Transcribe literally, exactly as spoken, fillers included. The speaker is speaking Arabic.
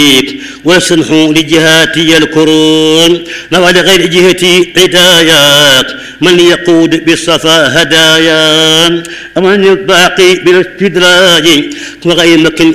وسنحوا لجهاتي الكرون نوى لغير جهتي هداياك من يقود بالصفا هدايا أمن الباقي بالاستدراج وغير مكن